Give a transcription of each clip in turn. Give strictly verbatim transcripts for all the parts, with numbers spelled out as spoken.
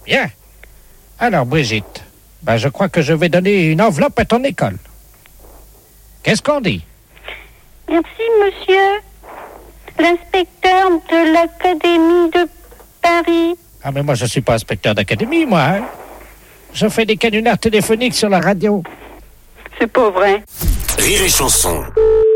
Bien. Alors, Brigitte, ben, je crois que je vais donner une enveloppe à ton école. Qu'est-ce qu'on dit? Merci, monsieur. L'inspecteur de l'Académie de Paris. Ah, mais moi, je suis pas inspecteur d'académie, moi. Hein? Je fais des canulars téléphoniques sur la radio. C'est pas vrai. Rire et Chanson.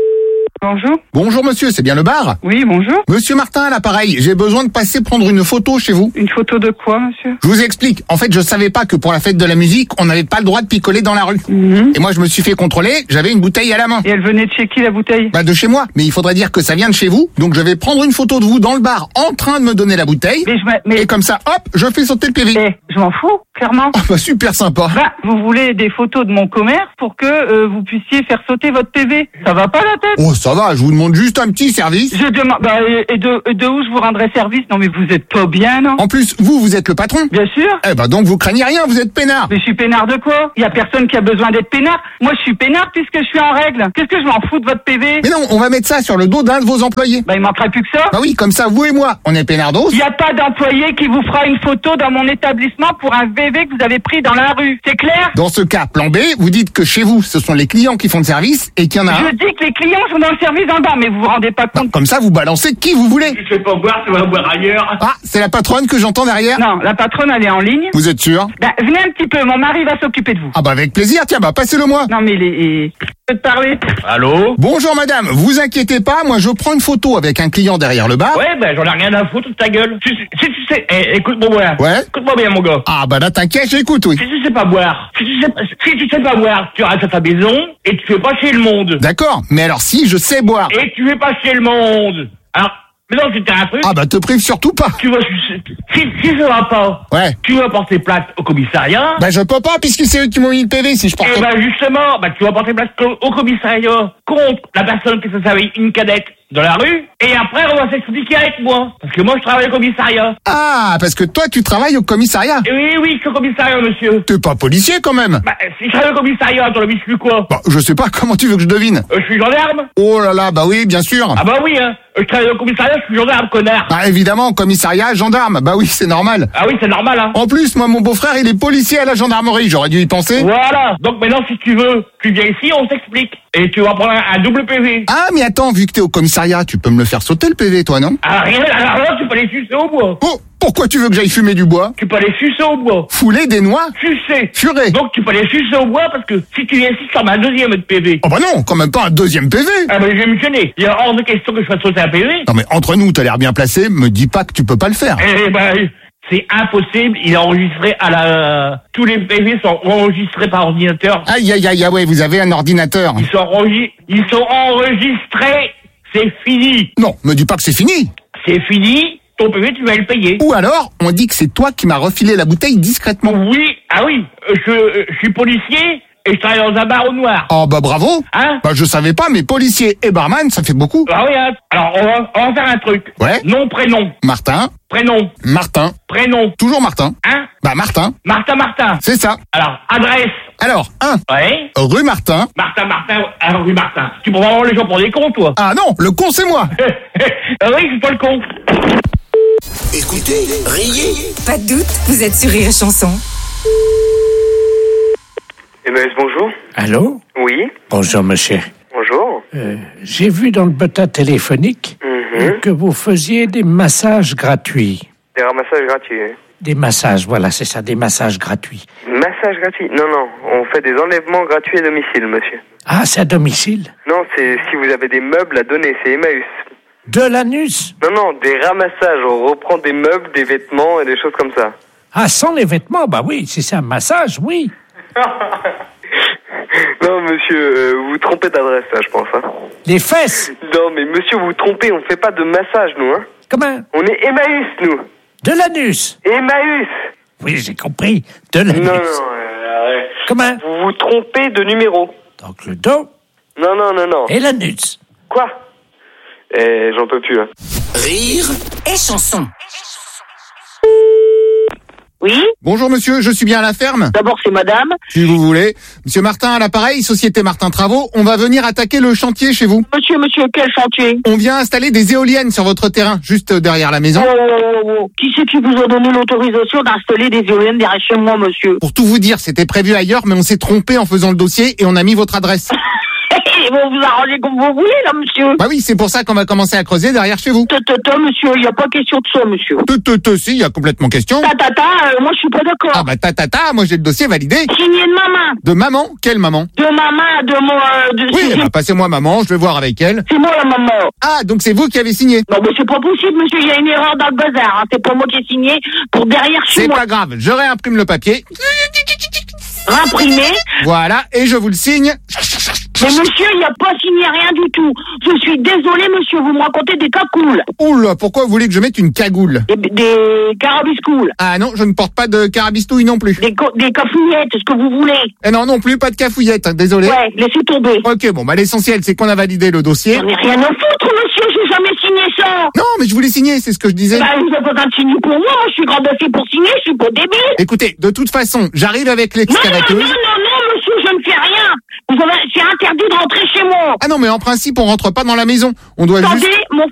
Bonjour. Bonjour monsieur, c'est bien le bar? Oui, bonjour. Monsieur Martin à l'appareil, j'ai besoin de passer prendre une photo chez vous. Une photo de quoi, monsieur? Je vous explique. En fait, je savais pas que pour la fête de la musique, on n'avait pas le droit de picoler dans la rue. Mhm. Et moi, je me suis fait contrôler, j'avais une bouteille à la main. Et elle venait de chez qui, la bouteille? Bah de chez moi, mais il faudrait dire que ça vient de chez vous. Donc je vais prendre une photo de vous dans le bar en train de me donner la bouteille. Mais je m'a- mais... Et comme ça, hop, je fais sauter le P V. Eh, je m'en fous, clairement. Oh bah super sympa. Bah, vous voulez des photos de mon commerce pour que euh, vous puissiez faire sauter votre P V. Ça va pas la tête? Oh ça va, je vous demande juste un petit service. Je demande... Bah, et et de, et de où je vous rendrai service? Non, mais vous êtes pas bien, non? En plus, vous, vous êtes le patron. Bien sûr. Eh bah donc vous craignez rien, vous êtes peinard. Mais je suis peinard de quoi? Il y a personne qui a besoin d'être peinard. Moi, je suis peinard puisque je suis en règle. Qu'est-ce que je m'en fous de votre P V? Mais non, on va mettre ça sur le dos d'un de vos employés. Bah, il manquerait plus que ça. Bah oui, comme ça, vous et moi, on est peinardos. Il n'y a pas d'employé qui vous fera une photo dans mon établissement pour un V V que vous avez pris dans la rue. C'est clair? Dans ce cas, plan B, vous dites que chez vous, ce sont les clients qui font le service et qu'il y en a un. Je dis que les clients sont dans le service en bas, mais vous vous rendez pas compte? Comme ça, vous balancez qui vous voulez. Tu sais pas boire, tu vas boire ailleurs. Ah, c'est la patronne que j'entends derrière. Non, la patronne, elle est en ligne. Vous êtes sûr? Bah, venez un petit peu, mon mari va s'occuper de vous. Ah bah avec plaisir, tiens, bah passez-le moi. Non, mais il est... il- Je peux te parler? Allô? Bonjour madame, vous inquiétez pas, moi je prends une photo avec un client derrière le bar. Ouais, ben j'en ai rien à foutre de ta gueule. Si, si, si tu sais, eh, écoute-moi bien. Ouais. Écoute-moi bien, mon gars. Ah bah là t'inquiète, j'écoute, oui. Si tu sais pas boire, si tu sais pas, si tu sais pas boire, tu restes à ta maison et tu fais pas chez le monde. D'accord, mais alors si je sais boire. Et tu fais pas chez le monde. Alors, mais non, c'était un truc. Ah bah te prive surtout pas. Tu vas, si, si ça va pas, Ouais. tu vas porter plainte au commissariat. Bah je peux pas puisque c'est eux qui m'ont mis le P V si je porte. Et ben justement, bah tu vas porter plainte au, au commissariat contre la personne qui se servait une cadette dans la rue. Et après, on va s'expliquer avec moi. Parce que moi, je travaille au commissariat. Ah, parce que toi tu travailles au commissariat. Et oui, oui, je suis au commissariat, monsieur. T'es pas policier quand même. Bah, si je travaille au commissariat, ton ami, je suis quoi? Bah je sais pas, comment tu veux que je devine? Euh, je suis gendarme. Oh là là, bah oui, bien sûr. Ah bah oui, hein. Euh, Je travaille au commissariat, je suis gendarme, connard. Bah évidemment, commissariat, gendarme, bah oui, c'est normal. Ah oui, c'est normal, hein. En plus, moi mon beau-frère il est policier à la gendarmerie, j'aurais dû y penser. Voilà. Donc maintenant, si tu veux, tu viens ici, on s'explique. Et tu vas prendre un, un double P V. Ah mais attends, vu que t'es au commissariat, tu peux me le faire sauter le P V toi, non? Ah, rien, alors là, tu peux aller sucer au bois. Oh, pourquoi tu veux que j'aille fumer du bois? Tu peux aller sucer au bois. Fouler des noix? Sucer. Furer? Donc tu peux aller sucer au bois parce que si tu viens ici, tu as un deuxième de P V. Oh bah non, quand même pas un deuxième P V. Ah bah je vais me gêner. Il y a hors de question que je fasse sauter un P V. Non mais entre nous, t'as l'air bien placé, me dis pas que tu peux pas le faire. Eh ben, c'est impossible. Il est enregistré à la... Tous les P V sont enregistrés par ordinateur. Aïe aïe aïe, ah ouais, vous avez un ordinateur. Ils sont, enregis- Ils sont enregistrés. C'est fini. Non, me dis pas que c'est fini. C'est fini. Ton P V, tu vas le payer. Ou alors, on dit que c'est toi qui m'as refilé la bouteille discrètement. Oui. Ah oui. euh, Je, euh, je suis policier et je travaille dans un bar au noir. Oh bah bravo. Hein? Bah je savais pas, mais policier et barman, ça fait beaucoup. Ah oui, hein. Alors, on va, on va faire un truc. Ouais. Nom, prénom. Martin, Prénom. Martin, Prénom. toujours Martin. Hein? Bah Martin, Martin Martin. c'est ça. Alors, adresse. Alors, un, Ouais. rue Martin. Martin Martin, à rue Martin. Tu prends vraiment les gens pour des cons, toi. Ah non, le con c'est moi. Ah oui, c'est pas le con. Écoutez, riez. Pas de doute, vous êtes sur Rire et Chanson. M S, bonjour. Allô? Oui, Bonjour, monsieur. bonjour. Euh, j'ai vu dans le bulletin téléphonique Mhm. que vous faisiez des massages gratuits. Des ramassages gratuits. hein. Des massages, voilà, c'est ça, des massages gratuits. Massage gratuit? Non, non, on fait des enlèvements gratuits à domicile, monsieur. Ah, c'est à domicile? Non, c'est si vous avez des meubles à donner, c'est Emmaüs. De l'anus? Non, non, des ramassages, on reprend des meubles, des vêtements et des choses comme ça. Ah, sans les vêtements, bah oui, si c'est un massage, oui. Non, monsieur, euh, vous vous trompez d'adresse, là, je pense. Hein. Les fesses? Non, mais monsieur, vous vous trompez, on fait pas de massage, nous. Hein. Comment? On est Emmaüs, nous. De l'anus? Emmaüs. Oui, j'ai compris. De l'anus. Non, non, euh, ouais. Comment? Vous vous trompez de numéro. Donc le dos Non, non, non, non. et l'anus. Quoi? Eh, j'en peux plus, là. Rire Et Chanson. Oui. Bonjour monsieur, je suis bien à la ferme. D'abord, c'est madame. Si vous voulez. Monsieur Martin à l'appareil, Société Martin Travaux, on va venir attaquer le chantier chez vous. Monsieur, monsieur, quel chantier? On vient installer des éoliennes sur votre terrain, juste derrière la maison. Oh, oh, oh, oh. Qui c'est qui vous a donné l'autorisation d'installer des éoliennes derrière chez moi, monsieur? Pour tout vous dire, c'était prévu ailleurs, mais on s'est trompé en faisant le dossier et on a mis votre adresse. Vous vous arrangez comme vous voulez, là, monsieur. Bah oui, c'est pour ça qu'on va commencer à creuser derrière chez vous. Tata, monsieur, il n'y a pas question de ça, monsieur. Te, si, il y a complètement question. Tata, euh, moi, je suis pas d'accord. Ah bah ta, ta, ta, moi j'ai le dossier validé. Signé de ma main. De maman? Quelle maman? De ma main, de moi... Euh, de... Oui, bah passez-moi maman, je vais voir avec elle. C'est moi, la maman. Ah, donc c'est vous qui avez signé? Non, mais c'est pas possible, monsieur, il y a une erreur dans le bazar. Hein. C'est pas moi qui ai signé pour derrière chez C'est moi. pas grave, je réimprime le papier. Imprimé. Voilà, et je vous le signe. Mais monsieur, il n'y a pas signé rien du tout. Je suis désolé, monsieur, vous me racontez des cacoules. Oula, pourquoi vous voulez que je mette une cagoule? Des, des carabiscoules. Ah non, je ne porte pas de carabistouille non plus. Des, des cafouillettes, ce que vous voulez. Eh non, non plus, pas de cafouillette, hein, désolé. Ouais, laissez tomber. Ok, bon, bah l'essentiel, c'est qu'on a validé le dossier. J'en ai rien à foutre, monsieur, j'ai jamais signé ça. Non, mais je voulais signer, c'est ce que je disais. Bah, vous avez pas besoin de signer pour moi, moi, je suis grande assez pour signer, je suis pas débile. Écoutez, de toute façon, j'arrive avec Non, non, l'excavateuse. non, non, non, monsieur, je ne fais rien. Vous avez, c'est interdit de rentrer chez moi. Ah non, mais en principe, on rentre pas dans la maison. On doit Attendez, juste... mon